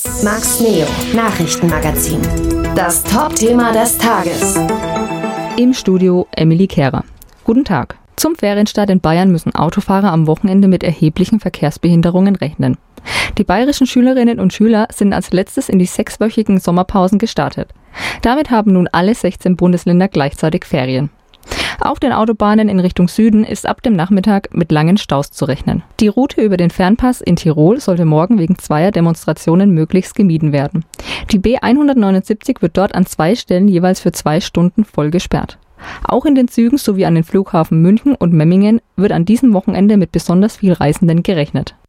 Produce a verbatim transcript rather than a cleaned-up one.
Max Neo Nachrichtenmagazin. Das Top-Thema des Tages. Im Studio Emily Kehrer. Guten Tag. Zum Ferienstart in Bayern müssen Autofahrer am Wochenende mit erheblichen Verkehrsbehinderungen rechnen. Die bayerischen Schülerinnen und Schüler sind als letztes in die sechswöchigen Sommerpausen gestartet. Damit haben nun alle sechzehn Bundesländer gleichzeitig Ferien. Auf den Autobahnen in Richtung Süden ist ab dem Nachmittag mit langen Staus zu rechnen. Die Route über den Fernpass in Tirol sollte morgen wegen zweier Demonstrationen möglichst gemieden werden. Die B hundertneunundsiebzig wird dort an zwei Stellen jeweils für zwei Stunden voll gesperrt. Auch in den Zügen sowie an den Flughafen München und Memmingen wird an diesem Wochenende mit besonders viel Reisenden gerechnet.